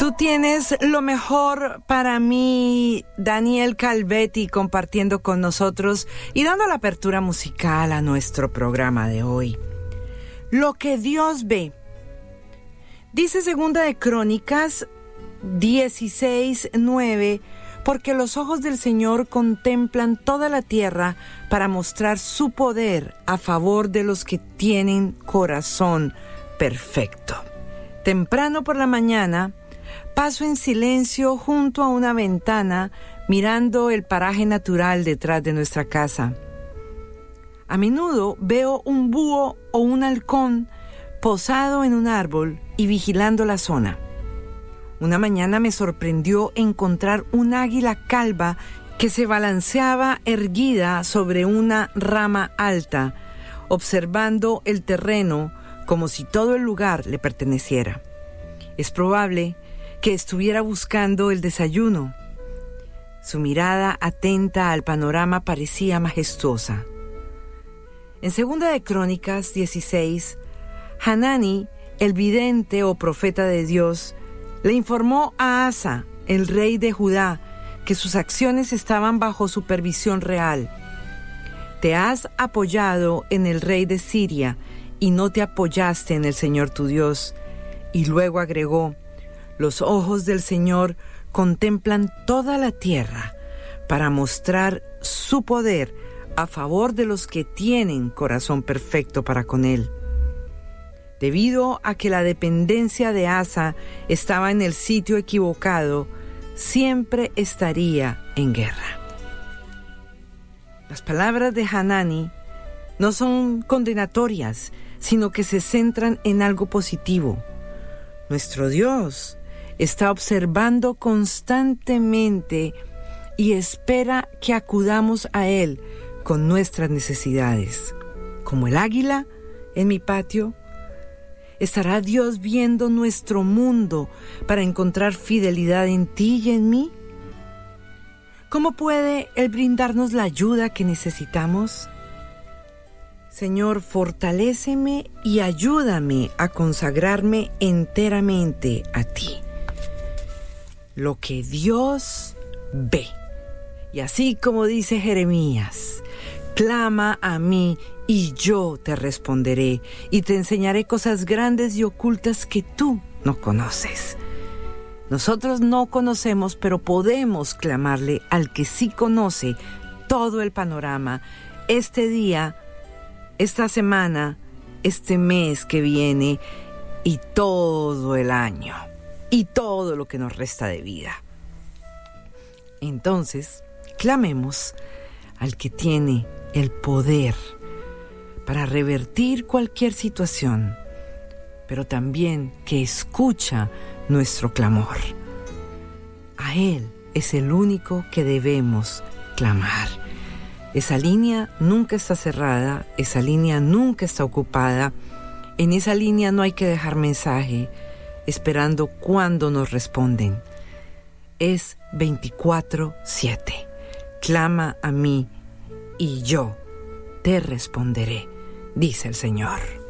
Tú tienes lo mejor para mí, Daniel Calvetti, compartiendo con nosotros y dando la apertura musical a nuestro programa de hoy. Lo que Dios ve. Dice Segunda de Crónicas 16:9, porque los ojos del Señor contemplan toda la tierra para mostrar su poder a favor de los que tienen corazón perfecto. Temprano por la mañana, paso en silencio junto a una ventana mirando el paraje natural detrás de nuestra casa. A menudo veo un búho o un halcón posado en un árbol y vigilando la zona. Una mañana me sorprendió encontrar un águila calva que se balanceaba erguida sobre una rama alta, observando el terreno como si todo el lugar le perteneciera. Es probable que estuviera buscando el desayuno. Su mirada atenta al panorama parecía majestuosa. En Segunda de Crónicas 16, Hanani, el vidente o profeta de Dios, le informó a Asa, el rey de Judá, que sus acciones estaban bajo supervisión real. Te has apoyado en el rey de Siria y no te apoyaste en el Señor tu Dios. Y luego agregó: los ojos del Señor contemplan toda la tierra para mostrar su poder a favor de los que tienen corazón perfecto para con Él. Debido a que la dependencia de Asa estaba en el sitio equivocado, siempre estaría en guerra. Las palabras de Hanani no son condenatorias, sino que se centran en algo positivo. Nuestro Dios está observando constantemente y espera que acudamos a Él con nuestras necesidades. Como el águila en mi patio, ¿estará Dios viendo nuestro mundo para encontrar fidelidad en ti y en mí? ¿Cómo puede Él brindarnos la ayuda que necesitamos? Señor, fortaléceme y ayúdame a consagrarme enteramente a ti. Lo que Dios ve. Y así como dice Jeremías, clama a mí y yo te responderé y te enseñaré cosas grandes y ocultas que tú no conoces. Nosotros no conocemos, pero podemos clamarle al que sí conoce todo el panorama, este día, esta semana, este mes que viene y todo el año y todo lo que nos resta de vida. Entonces, clamemos al que tiene el poder para revertir cualquier situación, pero también que escucha nuestro clamor. A Él es el único que debemos clamar. Esa línea nunca está cerrada, esa línea nunca está ocupada. En esa línea no hay que dejar mensaje esperando cuándo nos responden. Es 24/7. Clama a mí y yo te responderé, dice el Señor.